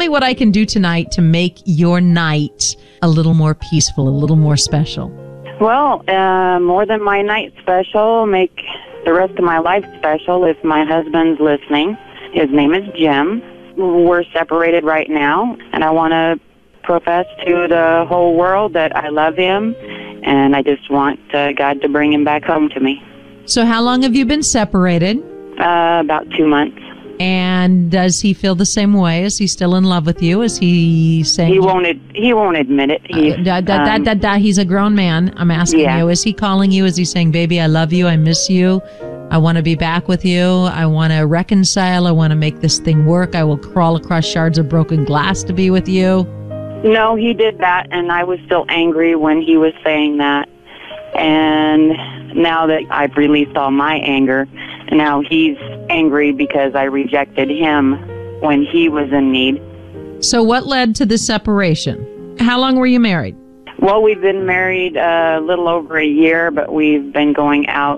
me what I can do tonight to make your night a little more peaceful, a little more special. Well, more than my night special, make the rest of my life special if my husband's listening. His name is Jim. We're separated right now, and I want to profess to the whole world that I love him, and I just want God to bring him back home to me. So how long have you been separated? About 2 months. And does he feel the same way? Is he still in love with you? Is he saying... He won't admit it. He's a grown man. I'm asking you. Is he calling you? Is he saying, baby, I love you. I miss you. I want to be back with you. I want to reconcile. I want to make this thing work. I will crawl across shards of broken glass to be with you. No, he did that, and I was still angry when he was saying that. And now that I've released all my anger, now he's angry because I rejected him when he was in need. So what led to the separation? How long were you married? Well, we've been married a little over a year, but we've been going out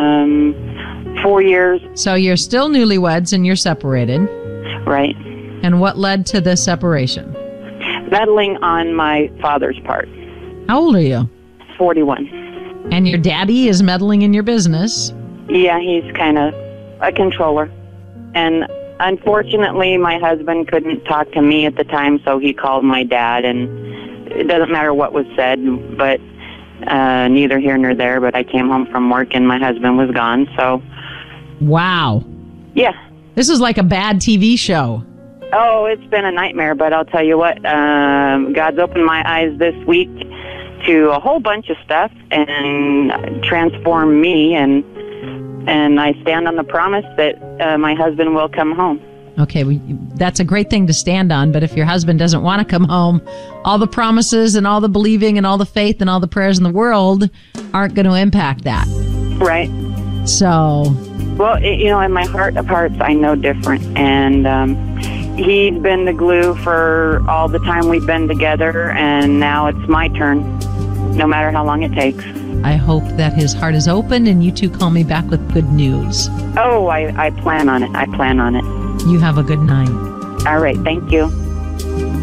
4 years. So you're still newlyweds and you're separated. Right. And what led to the separation? Meddling on my father's part. How old are you? 41. And your daddy is meddling in your business. Yeah, he's kind of a controller. And unfortunately, my husband couldn't talk to me at the time, so he called my dad, and it doesn't matter what was said, but neither here nor there, but I came home from work and my husband was gone, so... Wow. Yeah. This is like a bad TV show. Oh, it's been a nightmare, but I'll tell you what, God's opened my eyes this week to a whole bunch of stuff and transform me, and I stand on the promise that my husband will come home. Okay, that's a great thing to stand on, but if your husband doesn't want to come home, all the promises and all the believing and all the faith and all the prayers in the world aren't going to impact that. Right. So... Well, in my heart of hearts, I know different, and he's been the glue for all the time we've been together, and now it's my turn, no matter how long it takes. I hope that his heart is open and you two call me back with good news. Oh, I plan on it. I plan on it. You have a good night. All right. Thank you.